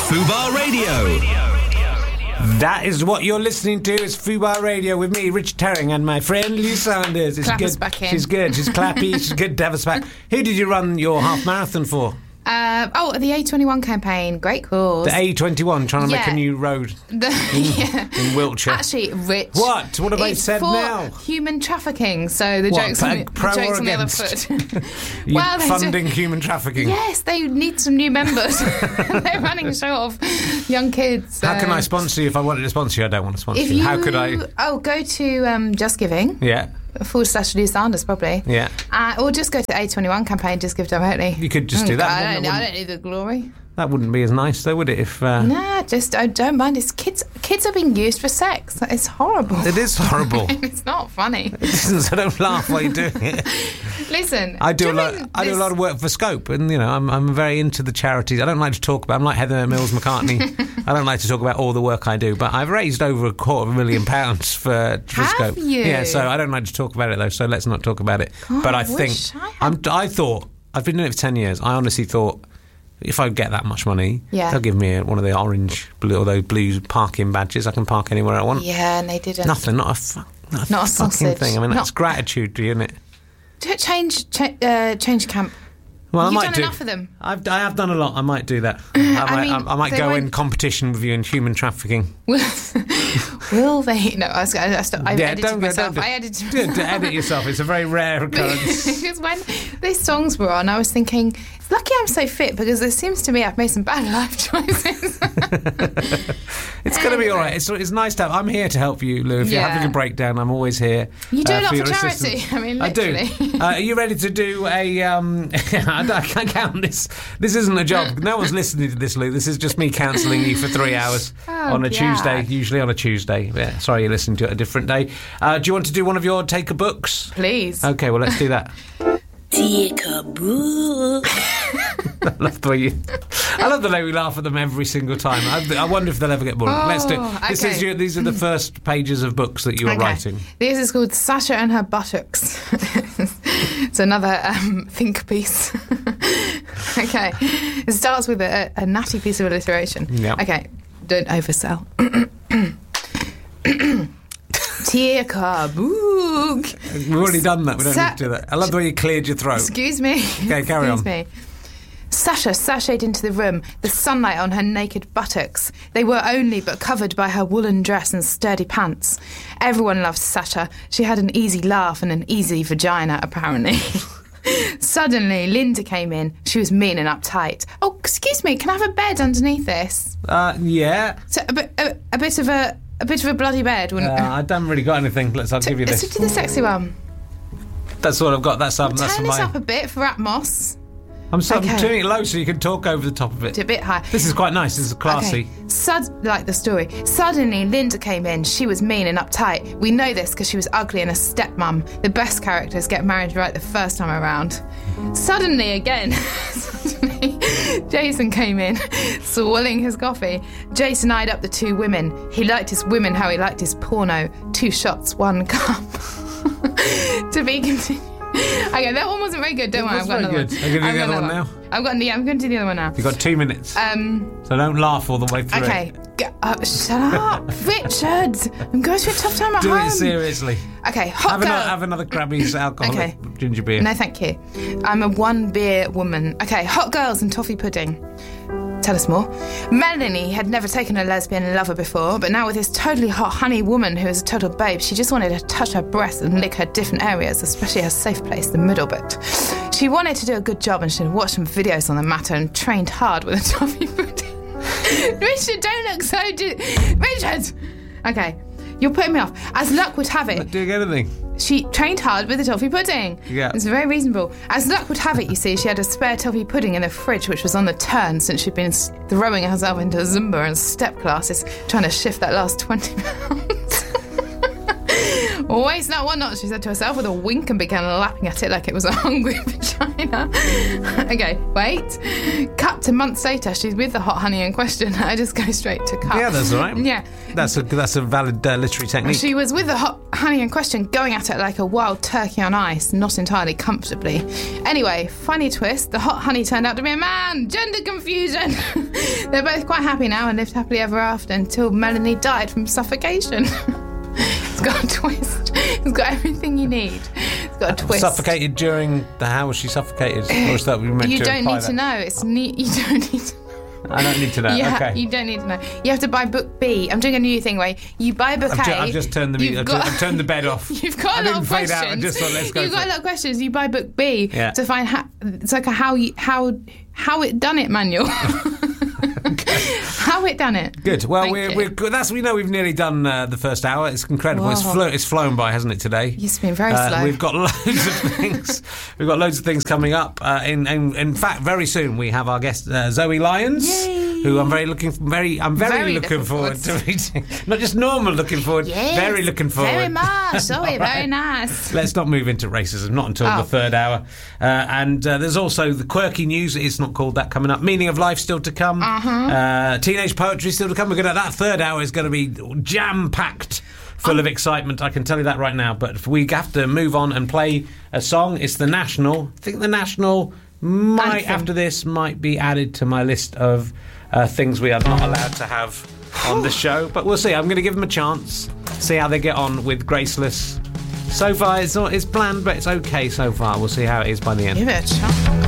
Fubar Radio. That is what you're listening to. It's Fubar Radio with me, Richard Herring, and my friend Lee Sanders. It's Clap good. us back in. She's good. She's clappy. She's good to have us back. Who did you run your half marathon for? The A21 campaign. Great cause. The A21, trying to make Yeah. a new road Yeah. in Wiltshire. Actually, Rich. What have they it's said for now? Human trafficking. So the What, joke's on pro the, or joke's on the other against? foot. You Well, they funding human trafficking. Yes, they need some new members. They're running short of young kids. How can I sponsor you if I wanted to sponsor you? I don't want to sponsor If you. How could I? Oh, go to Just Giving. Yeah. /Lee Sanders, probably. Yeah. Or just go to the A21 campaign, just give directly. You could just do that. I don't need the glory. That wouldn't be as nice, though, would it? If Nah, just I don't mind. It's kids are being used for sex. It's horrible. it is horrible. It's not funny. So don't laugh while you're doing it. Listen, I do a lot of work for Scope, and I'm very into the charities. I don't like to talk about. I'm like Heather Mills McCartney. I don't like to talk about all the work I do, but I've raised over £250,000 for Scope. Have you? Yeah, so I don't like to talk about it though. So let's not talk about it. God, but I I think wish I had- I thought I've been doing it for 10 years. I honestly thought, if I get that much money, Yeah. they'll give me one of the orange, blue, or those blue parking badges. I can park anywhere I want. Yeah, and they didn't. Nothing, not a Not a fucking sausage. thing. I mean, that's Not- gratitude, isn't it? Change camp. Well, You've I might done do. enough of them. I have done a lot. I might do that. I might they go in won't- competition with you in human trafficking. Will they? No, I edited myself. Don't I edited to edit yourself. It's a very rare occurrence. Because when these songs were on, I was thinking, it's lucky I'm so fit because it seems to me I've made some bad life choices. It's going to be all right. It's nice to have. I'm here to help you, Lou. If you're Yeah. having a breakdown, I'm always here. You do a lot your for charity. assistance. I mean, I do. literally. Are you ready to do a? I can't count this. This isn't a job. No one's listening to this, Lou. This is just me counselling you for 3 hours on a God. Tuesday. Usually on a Tuesday. Yeah, sorry, you're listening to it a different day. Do you want to do one of your take a books? Please. Okay, well, let's do that. Take a book. I love the way we laugh at them every single time. I wonder if they'll ever get bored. Let's do it. This is okay. these are the first pages of books that you are writing. This is called Sasha and Her Buttocks. It's another think piece. Okay. It starts with a natty piece of alliteration. Yeah. Okay. Don't oversell. Take a book. We've already done that. We don't need to do that. I love the way you cleared your throat. Excuse me. Okay, carry on. Excuse me. Sasha sashayed into the room, the sunlight on her naked buttocks. They were only but covered by her woolen dress and sturdy pants. Everyone loved Sasha. She had an easy laugh and an easy vagina, apparently. Suddenly, Linda came in. She was mean and uptight. Oh, excuse me, can I have a bed underneath this? Yeah. So, a bit of a bloody bed, wouldn't it? I haven't really got anything. I'll give you Let's this. do the sexy one. That's what I've got. That's Turn that's this my. up a bit for Atmos. I'm Okay. turning it low so you can talk over the top of it. A bit high. This is quite nice. This is classy. Okay. Like the story. Suddenly, Linda came in. She was mean and uptight. We know this because she was ugly and a stepmum. The best characters get married right the first time around. Suddenly, Jason came in, swilling his coffee. Jason eyed up the two women. He liked his women how he liked his porno. 2 shots, 1 cup. To be continued. Okay, that one wasn't very good. Don't worry, I've got another one. Are you going to do the other one now? I'm going to do the other one now. You've got 2 minutes. So don't laugh all the way through Okay, it. shut up, Richard. I'm going through a tough time at Do home. it seriously. Okay, hot girl. Have another Krabby's alcoholic ginger beer. No, thank you. I'm a 1 beer woman. Okay, hot girls and toffee pudding. Tell us more. Melanie had never taken a lesbian lover before, but now with this totally hot honey woman who is a total babe, she just wanted to touch her breasts and lick her different areas, especially her safe place, the middle bit. She wanted to do a good job and she'd watched some videos on the matter and trained hard with a toffee pudding. Richard, don't look so... Richard! Okay, you're putting me off. As luck would have it... Not doing anything. She trained hard with the toffee pudding. Yeah. It's very reasonable. As luck would have it, you see, she had a spare toffee pudding in the fridge, which was on the turn since she'd been throwing herself into Zumba and step classes, trying to shift that last 20 pounds. Waste not, one not, she said to herself with a wink and began lapping at it like it was a hungry vagina. Okay, wait. Cut to months later, she's with the hot honey in question. I just go straight to cut. Yeah, that's all right. Yeah. That's a valid literary technique. She was with the hot honey in question, going at it like a wild turkey on ice, not entirely comfortably. Anyway, funny twist, the hot honey turned out to be a man. Gender confusion. They're both quite happy now and lived happily ever after until Melanie died from suffocation. It's got a twist. It's got everything you need. It's got a twist. Suffocated during how was she suffocated? Or is that we meant You to don't imply need to that? know. You don't need to. I don't need to know. Yeah, Okay. you don't need to know. You have to buy book B. I'm doing a new thing where you buy book A. I've just turned I've turned the bed off. You've got I a lot didn't of fade questions. out. I just thought, let's go You've for got it. a lot of questions. You buy book B to find it's like a how it done it manual. How it done it. Good. Well, Thank we're you. good. We know we've nearly done the first hour. It's incredible. Whoa. It's flown by, hasn't it, today? It's been very slow. We've got loads of things. We've got loads of things coming up. In fact, very soon we have our guest Zoe Lyons, Yay. who I'm very looking forward to meeting. Not just normal looking forward. Yes, very looking forward. Very much. Zoe, All right. very nice. Let's not move into racism, not until the third hour. And there's also the quirky news, it's not called that, coming up. Meaning of life still to come. Teenage poetry still to come. That third hour is going to be jam-packed, full of excitement. I can tell you that right now. But we have to move on and play a song. It's the National. I think the National might, Anthem. after this, might be added to my list of things we are not allowed to have on the show. But we'll see. I'm going to give them a chance. See how they get on with Graceless. So far, it's bland, but it's okay so far. We'll see how it is by the end. Give it a shot.